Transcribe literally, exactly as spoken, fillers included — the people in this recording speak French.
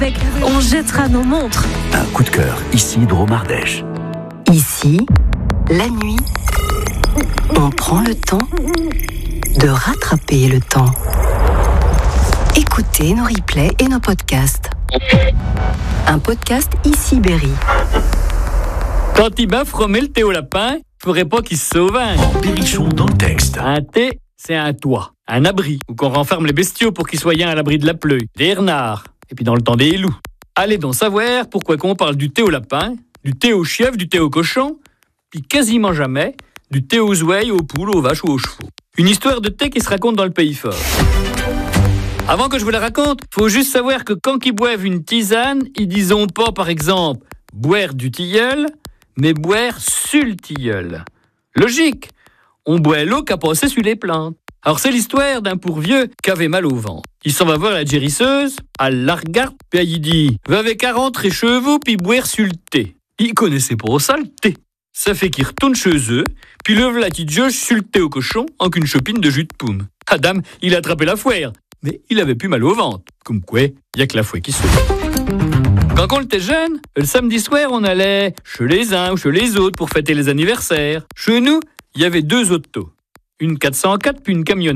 Avec, on jettera nos montres. Un coup de cœur, ici Dromardèche. Ici, la nuit, on prend le temps de rattraper le temps. Écoutez nos replays et nos podcasts. Un podcast Ici Berry. Quand il m'a fromé le thé au lapin, faudrait pas qu'il se sauve un. En Berrichon dans le texte. Un thé, c'est un toit, un abri, où qu'on renferme les bestiaux pour qu'ils soient à l'abri de la pluie, des renards, et puis dans le temps des loups. Allez donc savoir pourquoi qu'on parle du thé au lapin, du thé au chèvre, du thé au cochon, puis quasiment jamais du thé aux ouailles, aux poules, aux vaches ou aux chevaux. Une histoire de thé qui se raconte dans le pays fort. Avant que je vous la raconte, faut juste savoir que quand ils boivent une tisane, ils disent pas, par exemple, boire du tilleul, mais boire sur le tilleul. Logique, on boit l'eau qu'a passé sur les plantes. Alors c'est l'histoire d'un pourvieux qui avait mal au ventre. Il s'en va voir la gérisseuse, elle la regarde, puis elle dit « Va avec à rentrer chez vous, puis boire sur le thé. » Il connaissait pas ça, le thé. Ça fait qu'il retourne chez eux, puis le v'là qui jauge sur le thé au cochon en qu'une chopine de jus de pomme. Adam, il a attrapé la fouère, mais il avait plus mal au ventre. Comme quoi, il y a que la fouet qui se fait. Quand on était jeune, le samedi soir, on allait chez les uns ou chez les autres pour fêter les anniversaires. Chez nous, il y avait deux autos. Une quatre cent quatre puis une camionnette.